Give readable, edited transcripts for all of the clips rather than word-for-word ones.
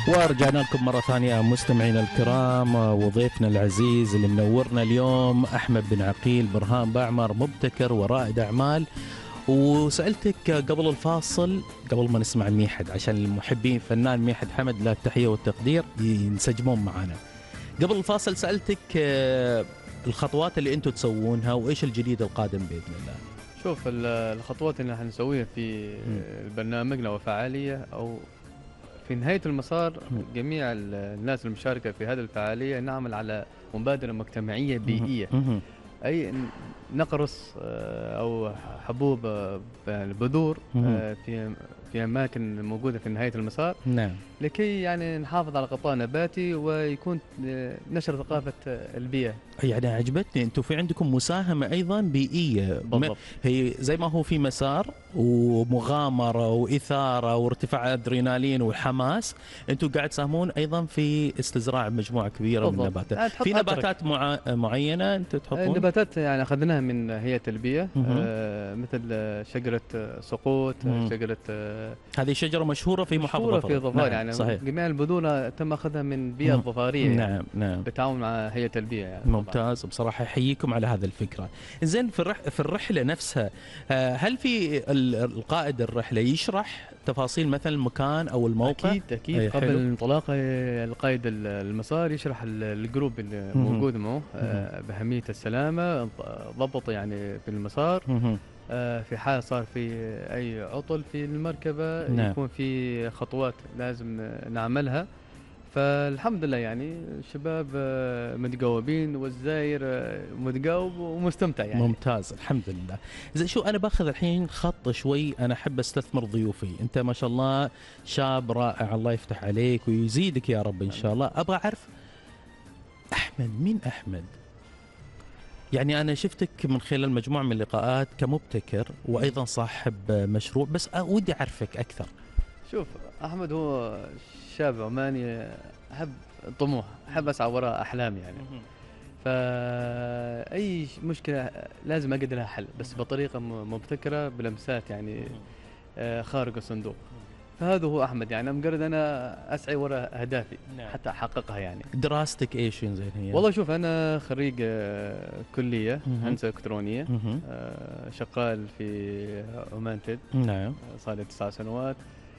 ورجعنا لكم مرة ثانية مستمعينا الكرام، وضيفنا العزيز اللي منورنا اليوم أحمد بن عقيل برهان بعمر، مبتكر ورائد أعمال. وسألتك قبل الفاصل، قبل ما نسمع ميحد، عشان المحبين فنان ميحد حمد له التحية والتقدير ينسجمون معنا. قبل الفاصل سألتك الخطوات اللي أنتم تسوونها وإيش الجديد القادم بإذن الله. شوف الخطوات اللي حنسويها في برنامجنا وفعالية أو في نهاية المسار، جميع الناس المشاركة في هذه الفعالية نعمل على مبادرة مجتمعية بيئية، أي نقرص أو حبوب البذور في أماكن موجودة في نهاية المسار. نعم. لكي يعني نحافظ على غطاء نباتي ويكون نشر ثقافة البيئة. يعني عجبتني انتم في عندكم مساهمة ايضا بيئية. بالضبط. هي زي ما هو في مسار ومغامرة واثارة وارتفاع ادرينالين وحماس، انتم قاعد تساهمون ايضا في استزراع مجموعة كبيرة بالضبط. من النباتات. في نباتات معينة انتم تحطون؟ النباتات يعني اخذناها من هيئة البيئة، مثل شجرة سقوط، شجرة هذه شجرة مشهورة في محافظة في ظفار. نعم. يعني صحيح. جميع البذور تم اخذها من بيئة ظفارية. نعم يعني نعم. بالتعاون مع هيئة البيئة. يعني ممتاز. بصراحة أحييكم على هذا الفكرة. زين، في الرحلة نفسها، هل في القائد الرحلة يشرح تفاصيل مثلا المكان أو الموقع؟ أكيد قبل الانطلاق القائد المسار يشرح الجروب اللي موجود معه بأهمية السلامة، ضبط يعني في المسار، في حال صار في أي عطل في المركبة. نعم. يكون في خطوات لازم نعملها. فالحمد لله يعني الشباب متجاوبين والزاير متجاوب ومستمتع يعني. ممتاز، الحمد لله. زين، شو أنا باخذ الحين خط شوي، أنا أحب أستثمر ضيوفي. أنت ما شاء الله شاب رائع، الله يفتح عليك ويزيدك يا رب إن شاء الله. أبغى أعرف أحمد، مين أحمد؟ يعني أنا شفتك من خلال مجموعة من اللقاءات كمبتكر وأيضا صاحب مشروع، بس ودي أعرفك أكثر. شوف، أحمد هو شاب عماني، أحب الطموح، أحب أسعى وراء أحلامي يعني. فأي مشكلة لازم أجد لها حل، بس بطريقة مبتكرة بلمسات يعني خارج الصندوق. فهذا هو أحمد. يعني مجرد أنا أسعى وراء أهدافي حتى أحققها. يعني دراستك إيش زين هي؟ والله شوف، أنا خريج كلية هندسة إلكترونية، شغال في عمان تيد. نعم. صار لي 9 سنوات.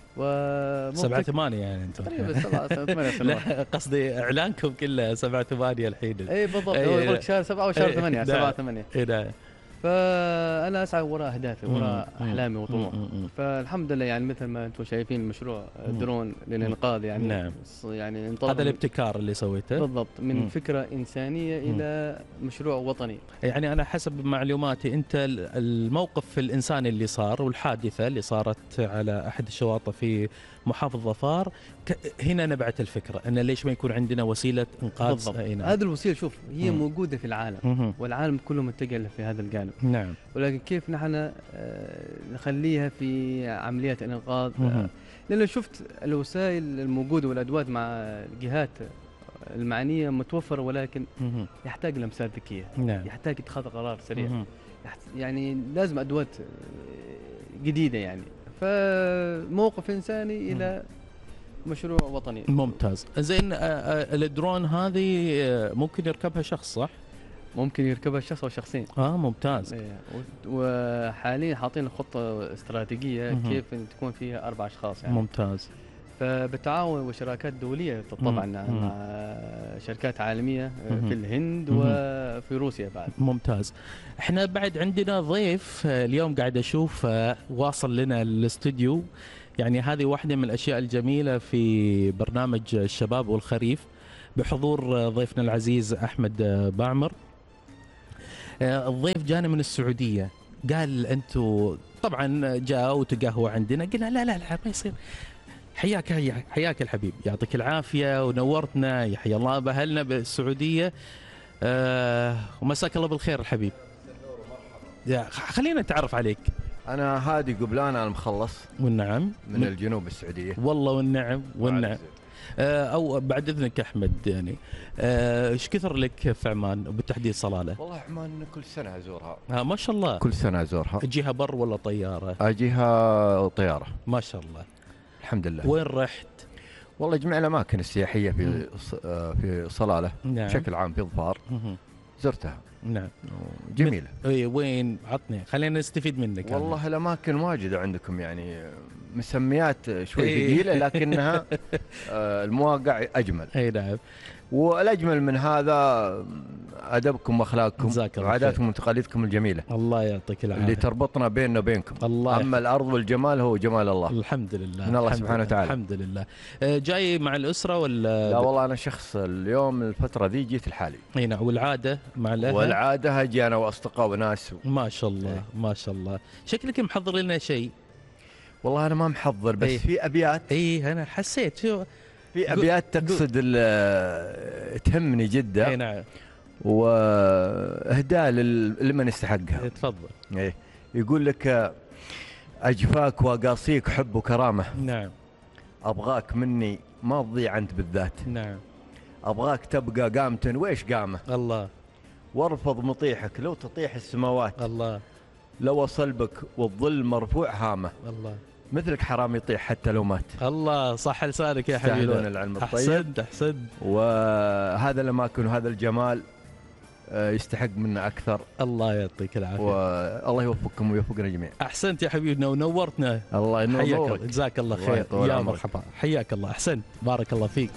7-8 يعني انتم تقريبا 7-8 سنوات. لا، قصدي اعلانكم كله 7-8 الحين. اي بالضبط. اقول لك شهر 7 وشهر 8. 7-8. اي نعم. فانا اسعى وراء اهدافي، وراء احلامي وطموحي. فالحمد لله يعني مثل ما انتم شايفين مشروع درون للانقاذ يعني. نعم. يعني هذا الابتكار اللي سويته بالضبط، من فكره انسانيه الى مشروع وطني. يعني انا حسب معلوماتي انت الموقف الانساني اللي صار والحادثه اللي صارت على احد الشواطئ في محافظة ظفار، هنا نبعت الفكرة أن ليش ما يكون عندنا وسيلة إنقاذ. بالضبط. هذه الوسيلة شوف هي موجودة في العالم، والعالم كله متجه في هذا الجانب. نعم. ولكن كيف نحن نخليها في عمليات الإنقاذ؟ لأن شفت الوسائل الموجودة والأدوات مع الجهات المعنية متوفرة، ولكن يحتاج لمسات ذكية. نعم. يحتاج اتخاذ قرار سريع. يعني لازم أدوات جديدة يعني. فموقف إنساني إلى مشروع وطني. ممتاز. زين، الدرون هذه ممكن يركبها شخص صح؟ ممكن يركبها شخص أو شخصين. ممتاز. وحاليا حاطين خطة استراتيجية كيف تكون فيها 4 أشخاص يعني. ممتاز. فبالتعاون وشراكات دولية طبعا مع شركات عالمية في الهند وفي روسيا بعد. ممتاز. احنا بعد عندنا ضيف اليوم قاعد اشوف واصل لنا الاستوديو. يعني هذه واحدة من الاشياء الجميلة في برنامج الشباب والخريف بحضور ضيفنا العزيز احمد بعمر. الضيف جانا من السعودية، قال انتم طبعا جاء وتقهوى عندنا، قلنا لا ما يصير. حياك الحبيب، يعطيك العافية ونورتنا، يحيى الله بأهلنا بالسعودية. ومساك الله بالخير الحبيب. خلينا نتعرف عليك. أنا هادي قبلان المخلص. والنعم. من الجنوب السعودية. والله والنعم. أو بعد إذنك أحمد، يعني إيش كثر لك في عمان وبالتحديد صلالة؟ والله عمان كل سنة أزورها. ما شاء الله. كل سنة أزورها. أجيها بر ولا طيارة؟ أجيها طيارة. ما شاء الله. الحمد لله. وين رحت؟ والله جميع الأماكن السياحية في صلالة نعم. بشكل عام في ظفار زرتها. نعم. جميلة. وين؟ عطني، خلينا نستفيد منك. والله الأماكن واجدة عندكم، يعني مسميات شوي ثقيلة لكنها المواقع أجمل. اي نعم. والأجمل من هذا أدبكم وأخلاقكم وعاداتكم وتقاليدكم الجميلة. الله يعطيك العافية. اللي تربطنا بيننا وبينكم. الله. أما الأرض والجمال هو جمال الله. الحمد لله. من الله سبحانه وتعالى. الحمد لله. جاي مع الأسرة ولا؟ لا والله أنا شخص اليوم الفترة ذي جيت الحالي. اي نعم. والعادة مع الأهل؟ والعادة هجي أنا وأصدقاء وناس ما شاء الله. ما شاء الله. شكلك محضر لنا شيء. والله أنا ما محضر، بس في أبيات. أنا حسيت شو في أبيات تقصد تهمني جدا. اي نعم. وإهداء لمن يستحقها. تفضل. إيه. يقول لك: أجفاك وأقاصيك حب وكرامة. نعم. أبغاك مني ما تضيع أنت بالذات. نعم. أبغاك تبقى قامة ويش قامة. الله. وارفض مطيحك لو تطيح السماوات. الله. لو صلبك والظل مرفوع هامة. الله. مثلك حرام يطيح حتى لو مات. الله. صح لسانك يا حبيبي. يستاهلون العلم الطيب. أحسنت. وهذا الأماكن وهذا الجمال يستحق منا أكثر. الله يعطيك العافية. والله يوفقكم ويوفقنا جميعا. أحسنت يا حبيبنا ونورتنا. الله ينورك. جزاك الله خير. يا مرحبا. حياك الله. أحسنت. بارك الله فيك.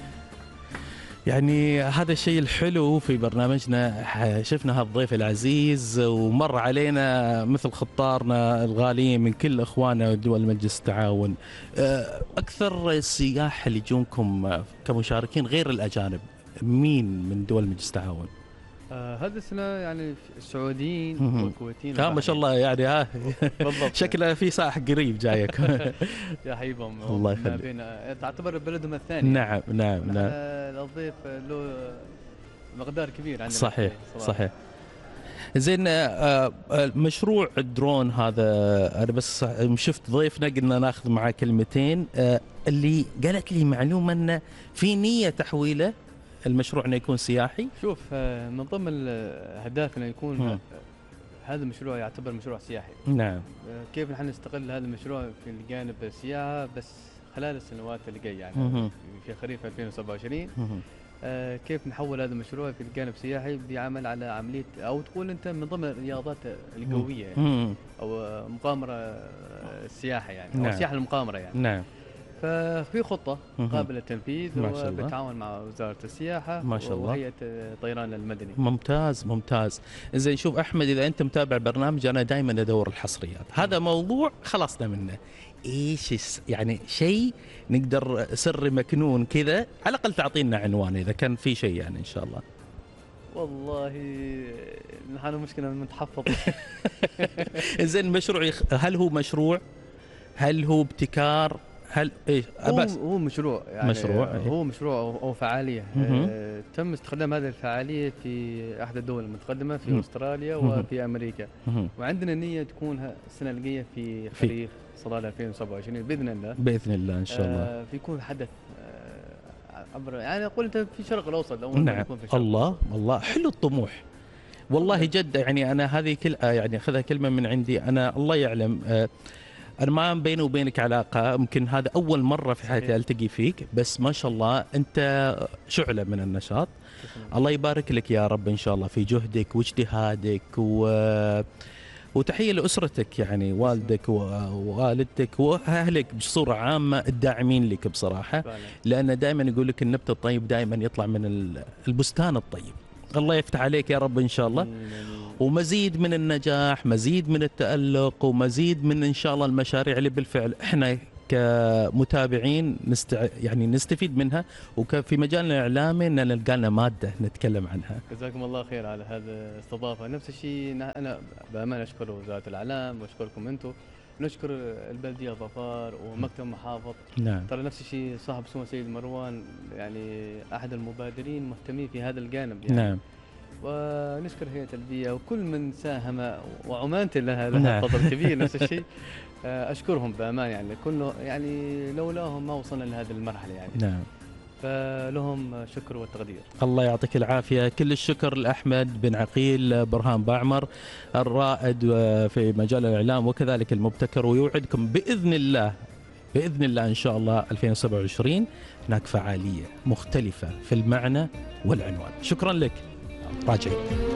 يعني هذا الشيء الحلو في برنامجنا، شفنا هالضيف العزيز ومر علينا مثل خطارنا الغاليين من كل إخواننا دول مجلس التعاون. أكثر السياح اللي يجونكم كمشاركين غير الأجانب مين من دول مجلس التعاون؟ هذه السنة يعني السعوديين والكويتيين. ما شاء الله يعني بالضبط. شكله في سائح قريب جايك. يا حبيبهم. الله يخليك. تعتبر بلدهم الثاني. نعم. الضيف له مقدار كبير عندنا. صحيح. زين. مشروع الدرون هذا انا بس شفت ضيفنا قلنا ناخذ معاه كلمتين. اللي قالت لي معلومه انه في نيه تحويله المشروع انه يكون سياحي. شوف، من ضمن اهدافنا يكون هذا المشروع يعتبر مشروع سياحي. نعم. كيف نحن نستغل هذا المشروع في الجانب السياحه بس خلال السنوات اللي جايه، يعني في خريف 2027. كيف نحول هذا المشروع في الجانب السياحي بيعمل على عمليه، او تقول انت من ضمن الرياضات القويه يعني، او مقامره السياحه يعني، او السياحه المقامره يعني. نعم. ففي خطة قابلة للتنفيذ وبالتعاون مع وزارة السياحة ما شاء الله وهيئة الطيران المدني. ممتاز. زين شوف أحمد، إذا أنت متابع برنامج أنا دائما أدور الحصريات. هذا موضوع خلصنا منه. إيش يعني شيء نقدر سر مكنون كذا على الأقل تعطينا عنوان إذا كان في شيء يعني إن شاء الله. والله نحن مشكلة متحفظ. زين مشروع هل هو مشروع؟ هل هو ابتكار؟ هل ايش؟ هو مشروع يعني. هو مشروع او فعاليه. تم استخدام هذه الفعاليه في احد الدول المتقدمه في استراليا وفي امريكا. وعندنا نيه تكون السنه الجايه في خريف صلاه 2027 باذن الله ان شاء الله. بيكون حدث عبر يعني اقول انت في الشرق الاوسط. نعم. الله حلو الطموح والله جد. يعني انا هذه يعني اخذها كلمه من عندي انا. الله يعلم أنا ما بيني وبينك علاقة، يمكن هذا أول مرة في حياتي ألتقي فيك، بس ما شاء الله أنت شعلة من النشاط. الله يبارك لك يا رب إن شاء الله في جهدك واجتهادك وتحية لأسرتك يعني والدك ووالدتك وأهلك بصورة عامة الداعمين لك بصراحة. لأن دائما يقول لك النبت الطيب دائما يطلع من البستان الطيب. الله يفتح عليك يا رب إن شاء الله، ومزيد من النجاح، مزيد من التألق، ومزيد من إن شاء الله المشاريع اللي بالفعل إحنا كمتابعين يعني نستفيد منها، وفي مجالنا الإعلامي أن نلقى لنا مادة نتكلم عنها. جزاكم الله خير على هذا الاستضافة. نفس الشيء أنا بأمانة أشكر وزارة الإعلام وأشكركم أنتم، نشكر البلدية ظفار ومكتب محافظ. نعم. ترى نفس الشيء صاحب سمو سيد مروان يعني أحد المبادرين مهتمين في هذا الجانب يعني. نعم. ونشكر هيئة البيئة وكل من ساهم، وعمانة لها فضل كبير. نفس الشيء أشكرهم بأمان يعني، كله يعني لولاهم ما وصلنا لهذه المرحلة يعني. نعم. فلهم شكر والتقدير. الله يعطيك العافية. كل الشكر لأحمد بن عقيل برهان باعمر الرائد في مجال الإعلام وكذلك المبتكر، ويوعدكم بإذن الله بإذن الله إن شاء الله 2027 هناك فعالية مختلفة في المعنى والعنوان. شكرا لك. راجعين.